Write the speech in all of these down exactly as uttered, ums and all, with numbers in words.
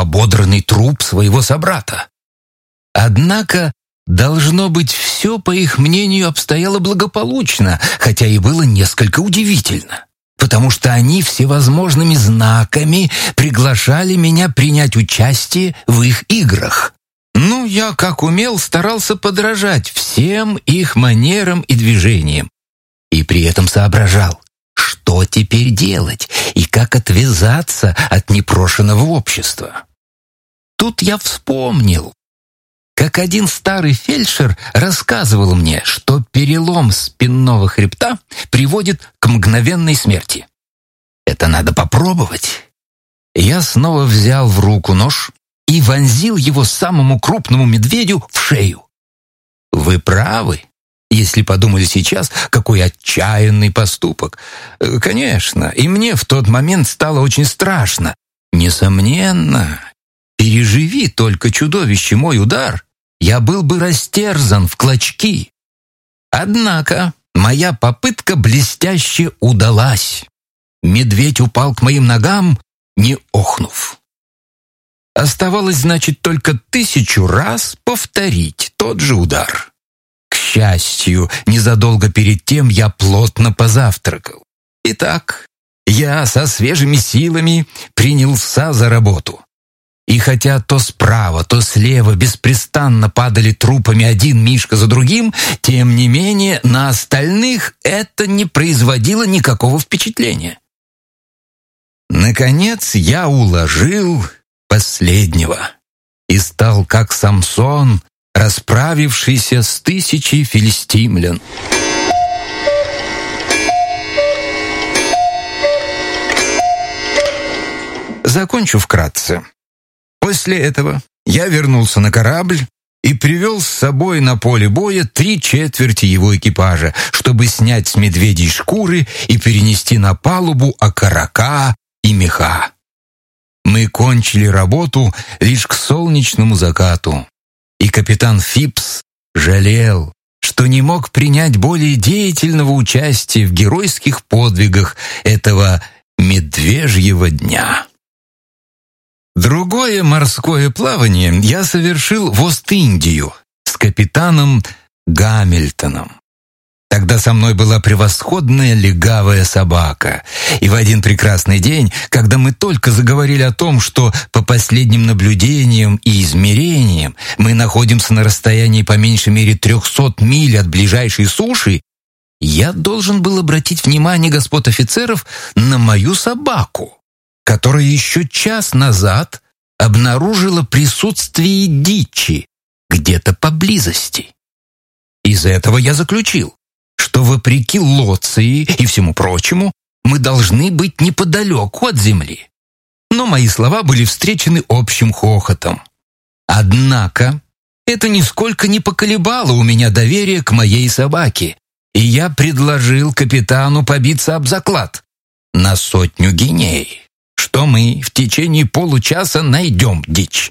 ободранный труп своего собрата. Однако, должно быть, все, по их мнению, обстояло благополучно, хотя и было несколько удивительно, потому что они всевозможными знаками приглашали меня принять участие в их играх. Ну, я, как умел, старался подражать всем их манерам и движениям, и при этом соображал, что теперь делать и как отвязаться от непрошеного общества. Тут я вспомнил, как один старый фельдшер рассказывал мне, что перелом спинного хребта приводит к мгновенной смерти. Это надо попробовать. Я снова взял в руку нож и вонзил его самому крупному медведю в шею. Вы правы, если подумали сейчас, какой отчаянный поступок. Конечно, и мне в тот момент стало очень страшно. Несомненно, переживи только чудовище мой удар, я был бы растерзан в клочки. Однако моя попытка блестяще удалась. Медведь упал к моим ногам, не охнув. Оставалось, значит, только тысячу раз повторить тот же удар. К счастью, незадолго перед тем я плотно позавтракал. Итак, я со свежими силами принялся за работу. И хотя то справа, то слева беспрестанно падали трупами один мишка за другим, тем не менее на остальных это не производило никакого впечатления. Наконец я уложил последнего и стал как Самсон, расправившийся с тысячей филистимлян. Закончу вкратце. После этого я вернулся на корабль и привел с собой на поле боя три четверти его экипажа, чтобы снять с медведей шкуры и перенести на палубу окорока и меха. Мы кончили работу лишь к солнечному закату, и капитан Фипс жалел, что не мог принять более деятельного участия в геройских подвигах этого медвежьего дня. Другое морское плавание я совершил в Ост-Индию с капитаном Гамильтоном. Тогда со мной была превосходная легавая собака. И в один прекрасный день, когда мы только заговорили о том, что по последним наблюдениям и измерениям мы находимся на расстоянии по меньшей мере трехсот миль от ближайшей суши, я должен был обратить внимание господ офицеров на мою собаку, которая еще час назад обнаружила присутствие дичи где-то поблизости. Из этого я заключил, что вопреки Лоции и всему прочему мы должны быть неподалеку от земли. Но мои слова были встречены общим хохотом. Однако это нисколько не поколебало у меня доверие к моей собаке, и я предложил капитану побиться об заклад на сотню гиней, что мы в течение получаса найдем дичь.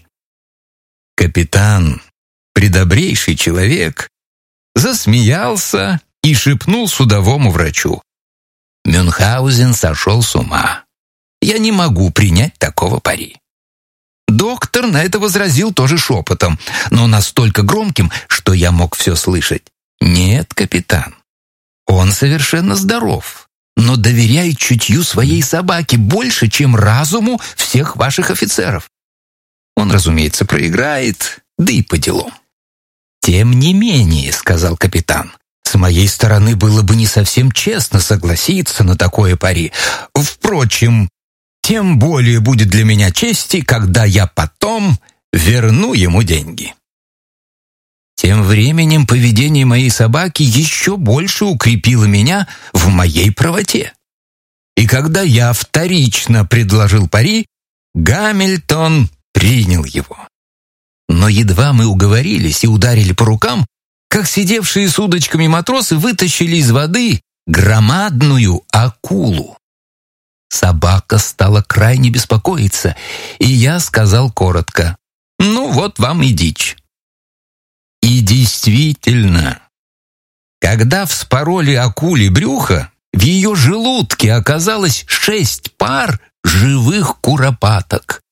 Капитан, предобрейший человек, засмеялся и шепнул судовому врачу: «Мюнхгаузен сошел с ума. Я не могу принять такого пари». Доктор на это возразил тоже шепотом, но настолько громким, что я мог все слышать. «Нет, капитан, он совершенно здоров, но доверяет чутью своей собаке больше, чем разуму всех ваших офицеров. Он, разумеется, проиграет, да и по делам». «Тем не менее», — сказал капитан, «с моей стороны было бы не совсем честно согласиться на такое пари. Впрочем, тем более будет для меня чести, когда я потом верну ему деньги». Тем временем поведение моей собаки еще больше укрепило меня в моей правоте. И когда я вторично предложил пари, Гамильтон принял его. Но едва мы уговорились и ударили по рукам, как сидевшие с удочками матросы вытащили из воды громадную акулу. Собака стала крайне беспокоиться, и я сказал коротко: «Ну вот вам и дичь». И действительно, когда вспороли акуле брюхо, в ее желудке оказалось шесть пар живых куропаток.